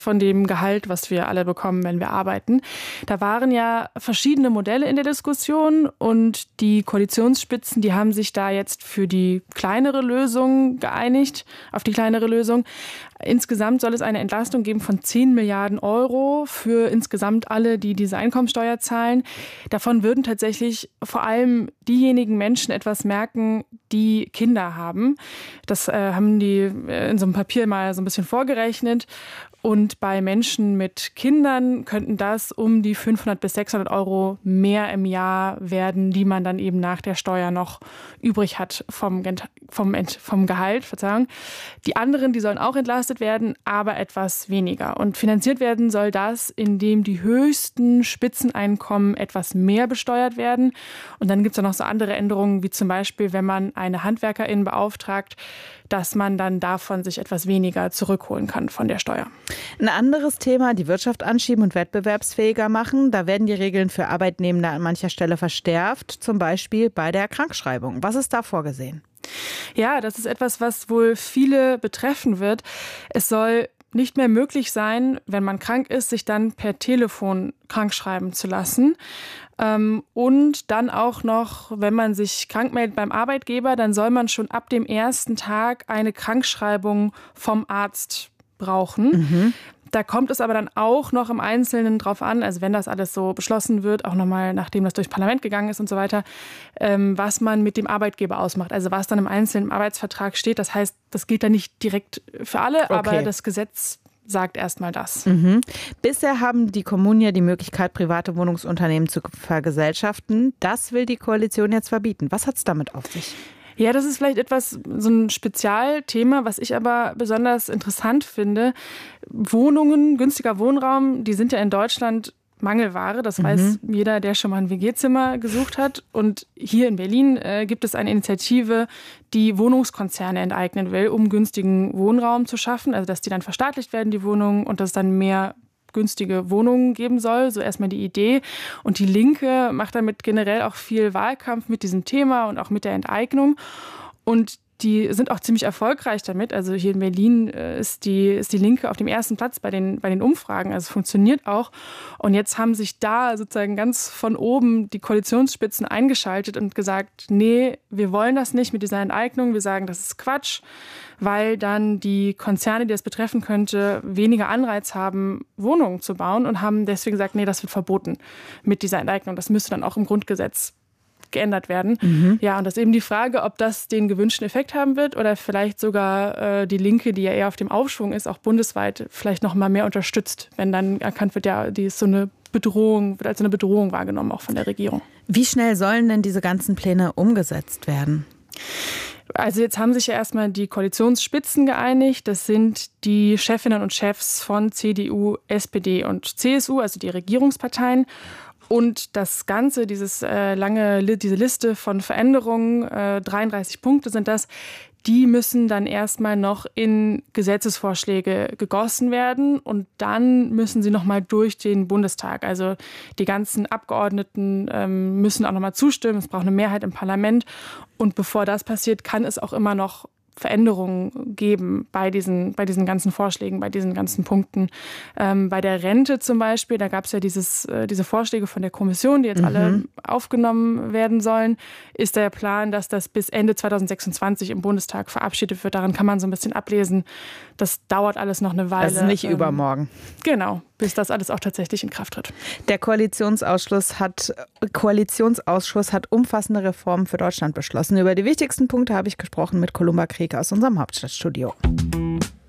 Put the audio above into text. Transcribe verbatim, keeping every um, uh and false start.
von dem Gehalt, was wir alle bekommen, wenn wir arbeiten. Da waren ja verschiedene Modelle in der Diskussion und die Koalitionsspitzen, die haben sich da jetzt für die kleinere Lösung geeinigt, auf die kleinere Lösung. Insgesamt soll es eine Entlastung geben von zehn Milliarden Euro für insgesamt alle, die diese Einkommensteuer zahlen. Davon würden tatsächlich vor allem diejenigen Menschen etwas merken, die Kinder haben. Das äh, haben die in so einem Papier mal so ein bisschen vorgerechnet. Und bei Menschen mit Kindern könnten das um die fünfhundert bis sechshundert Euro mehr im Jahr werden, die man dann eben nach der Steuer noch übrig hat vom, vom, vom Gehalt. Verzeihung. Die anderen, die sollen auch entlastet werden, aber etwas weniger. Und finanziert werden soll das, indem die höchsten Spitzeneinkommen etwas mehr besteuert werden. Und dann gibt es ja noch so andere Änderungen, wie zum Beispiel, wenn man eine Handwerkerin beauftragt, dass man dann davon sich etwas weniger zurückholen kann von der Steuer. Ein anderes Thema, die Wirtschaft anschieben und wettbewerbsfähiger machen. Da werden die Regeln für Arbeitnehmende an mancher Stelle verschärft, zum Beispiel bei der Krankschreibung. Was ist da vorgesehen? Ja, das ist etwas, was wohl viele betreffen wird. Es soll nicht mehr möglich sein, wenn man krank ist, sich dann per Telefon krankschreiben zu lassen. Und dann auch noch, wenn man sich krank meldet beim Arbeitgeber, dann soll man schon ab dem ersten Tag eine Krankschreibung vom Arzt brauchen. Mhm. Da kommt es aber dann auch noch im Einzelnen drauf an, also wenn das alles so beschlossen wird, auch nochmal nachdem das durchs Parlament gegangen ist und so weiter, ähm, was man mit dem Arbeitgeber ausmacht. Also was dann im Einzelnen im Arbeitsvertrag steht. Das heißt, das gilt dann nicht direkt für alle, okay. Aber das Gesetz sagt erstmal das. Mhm. Bisher haben die Kommunen ja die Möglichkeit, private Wohnungsunternehmen zu vergesellschaften. Das will die Koalition jetzt verbieten. Was hat es damit auf sich? Ja, das ist vielleicht etwas, so ein Spezialthema, was ich aber besonders interessant finde. Wohnungen, günstiger Wohnraum, die sind ja in Deutschland Mangelware. Das mhm. weiß jeder, der schon mal ein W G-Zimmer gesucht hat. Und hier in Berlin äh, gibt es eine Initiative, die Wohnungskonzerne enteignen will, um günstigen Wohnraum zu schaffen. Also dass die dann verstaatlicht werden, die Wohnungen, und dass es dann mehr günstige Wohnungen geben soll. So erstmal die Idee. Und die Linke macht damit generell auch viel Wahlkampf mit diesem Thema und auch mit der Enteignung. Und die sind auch ziemlich erfolgreich damit. Also hier in Berlin ist die, ist die Linke auf dem ersten Platz bei den, bei den Umfragen. Also es funktioniert auch. Und jetzt haben sich da sozusagen ganz von oben die Koalitionsspitzen eingeschaltet und gesagt, nee, wir wollen das nicht mit dieser Enteignung. Wir sagen, das ist Quatsch, weil dann die Konzerne, die das betreffen könnte, weniger Anreiz haben, Wohnungen zu bauen, und haben deswegen gesagt, nee, das wird verboten mit dieser Enteignung. Das müsste dann auch im Grundgesetz geändert werden. Mhm. Ja, und das ist eben die Frage, ob das den gewünschten Effekt haben wird oder vielleicht sogar äh, die Linke, die ja eher auf dem Aufschwung ist, auch bundesweit vielleicht noch mal mehr unterstützt, wenn dann erkannt wird, ja, die ist so eine Bedrohung, wird als eine Bedrohung wahrgenommen, auch von der Regierung. Wie schnell sollen denn diese ganzen Pläne umgesetzt werden? Also jetzt haben sich ja erstmal die Koalitionsspitzen geeinigt. Das sind die Chefinnen und Chefs von C D U, S P D und C S U, also die Regierungsparteien. Und das Ganze, dieses äh, lange, diese Liste von Veränderungen, äh, dreiunddreißig Punkte sind das, die müssen dann erstmal noch in Gesetzesvorschläge gegossen werden und dann müssen sie nochmal durch den Bundestag. Also die ganzen Abgeordneten ähm, müssen auch nochmal zustimmen. Es braucht eine Mehrheit im Parlament. Und bevor das passiert, kann es auch immer noch Veränderungen geben bei diesen, bei diesen ganzen Vorschlägen, bei diesen ganzen Punkten. Ähm, bei der Rente zum Beispiel, da gab es ja dieses, äh, diese Vorschläge von der Kommission, die jetzt mhm. alle aufgenommen werden sollen, ist der Plan, dass das bis Ende zweitausendsechsundzwanzig im Bundestag verabschiedet wird. Daran kann man so ein bisschen ablesen. Das dauert alles noch eine Weile. Also nicht ähm, übermorgen. Genau, bis das alles auch tatsächlich in Kraft tritt. Der Koalitionsausschuss hat, Koalitionsausschuss hat umfassende Reformen für Deutschland beschlossen. Über die wichtigsten Punkte habe ich gesprochen mit Columba Krieger aus unserem Hauptstadtstudio.